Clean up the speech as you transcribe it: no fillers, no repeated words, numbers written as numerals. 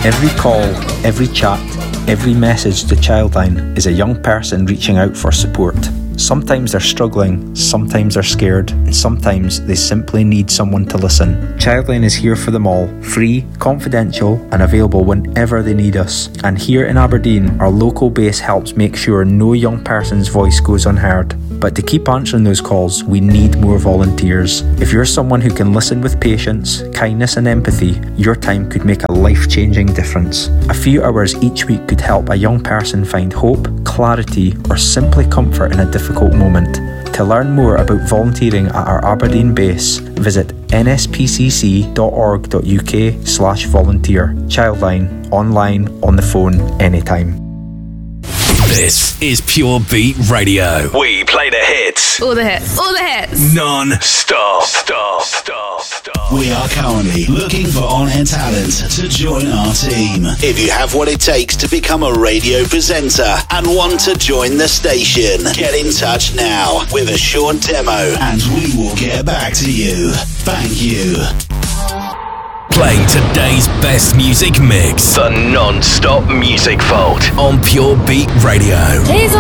Every call, every chat, every message to Childline is a young person reaching out for support. Sometimes they're struggling, sometimes they're scared, and sometimes they simply need someone to listen. Childline is here for them all, free, confidential, and available whenever they need us. And here in Aberdeen, our local base helps make sure no young person's voice goes unheard. But to keep answering those calls, we need more volunteers. If you're someone who can listen with patience, kindness and empathy, your time could make a life-changing difference. A few hours each week could help a young person find hope, clarity, or simply comfort in a difficult moment. To learn more about volunteering at our Aberdeen base, visit nspcc.org.uk/volunteer. Childline, online, on the phone, anytime. This is Pure Beat Radio. We play the hits. All the hits. All the hits. Non-stop. We are currently looking for on-air talent to join our team. If you have what it takes to become a radio presenter and want to join the station, get in touch now with a short demo and we will get back to you. Thank you. Playing today's best music mix. The Non-Stop Music Vault on Pure Beat Radio. Please